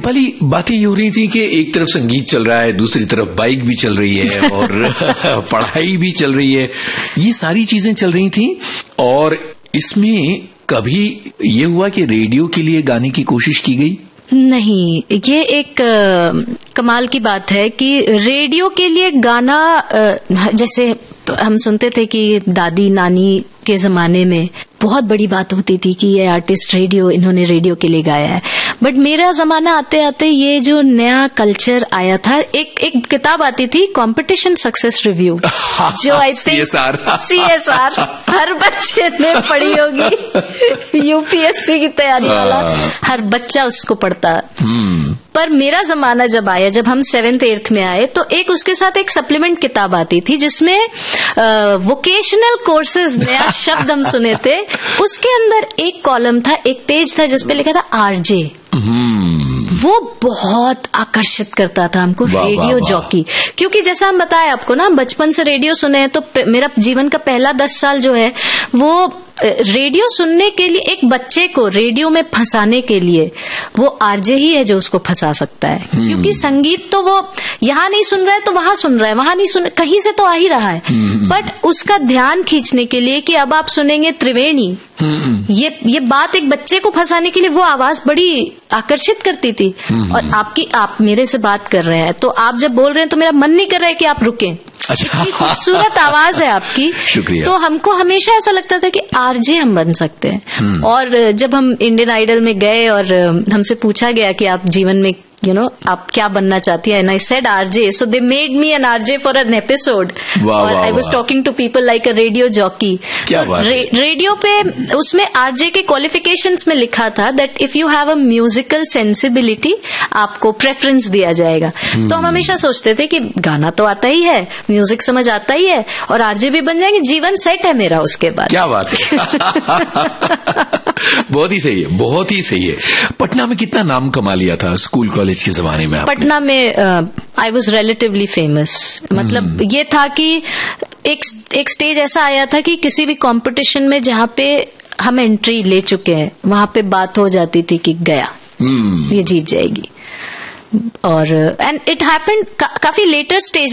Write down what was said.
दीपाली, बातें ये हो रही थी कि एक तरफ संगीत चल रहा है, दूसरी तरफ बाइक भी चल रही है और पढ़ाई भी चल रही है, ये सारी चीजें चल रही थी। और इसमें कभी ये हुआ कि रेडियो के लिए गाने की कोशिश की गई? नहीं, ये एक कमाल की बात है कि रेडियो के लिए गाना, जैसे हम सुनते थे कि दादी नानी के जमाने में बहुत बड़ी बात होती थी कि ये आर्टिस्ट इन्होंने रेडियो के लिए गाया है। बट मेरा जमाना आते आते ये जो नया कल्चर आया था, एक किताब आती थी कंपटीशन सक्सेस रिव्यू, जो आई थिंक CSR हर बच्चे ने पढ़ी होगी, UPSC की तैयारी वाला हर बच्चा उसको पढ़ता। पर मेरा जमाना जब आया, जब हम 7th 8th में आए, तो एक उसके साथ एक सप्लीमेंट किताब आती थी जिसमें वोकेशनल कोर्सेज नया शब्द हम सुने थे। उसके अंदर एक कॉलम था, एक पेज था जिसपे लिखा था RJ। वो बहुत आकर्षित करता था हमको, रेडियो जॉकी। क्योंकि जैसा हम बताए आपको ना, हम बचपन से रेडियो सुने हैं, तो मेरा जीवन का पहला 10 साल जो है वो रेडियो सुनने के लिए, एक बच्चे को रेडियो में फंसाने के लिए वो RJ ही है जो उसको फंसा सकता है। क्योंकि संगीत तो वो यहाँ नहीं सुन रहा है तो वहां सुन रहा है, वहां नहीं सुन, कहीं से तो आ ही रहा है। बट उसका ध्यान खींचने के लिए कि अब आप सुनेंगे त्रिवेणी, ये बात एक बच्चे को फंसाने के लिए वो आवाज बड़ी आकर्षित करती थी। और आप मेरे से बात कर रहे हैं, तो आप जब बोल रहे हैं तो मेरा मन नहीं कर रहा है कि आप रुकें। अच्छा, खूबसूरत आवाज है आपकी, शुक्रिया। तो हमको हमेशा ऐसा लगता था कि RJ हम बन सकते हैं। और जब हम इंडियन आइडल में गए और हमसे पूछा गया कि आप जीवन में आप क्या बनना चाहती है, and I said RJ, so they made me N RJ for an episode, और I was talking to people like a radio jockey. Radio पे उसमें RJ के क्वालिफिकेशंस में लिखा था that if you have a musical sensibility, आपको preference दिया जाएगा। तो हम हमेशा सोचते थे कि गाना तो आता ही है, म्यूजिक समझ आता ही है, और RJ भी बन जाएंगे, जीवन सेट है मेरा उसके बाद। क्या बात है। बहुत ही सही है, बहुत ही सही है। पटना में कितना नाम कमा लिया था स्कूल कॉलेज के जमाने में आपने? पटना में आई वॉज रिलेटिवली फेमस। मतलब ये था कि एक स्टेज ऐसा आया था कि किसी भी कंपटीशन में जहाँ पे हम एंट्री ले चुके हैं, वहां पे बात हो जाती थी कि गया, ये जीत जाएगी। और एंड इट हैपेंड काफी लेटर स्टेज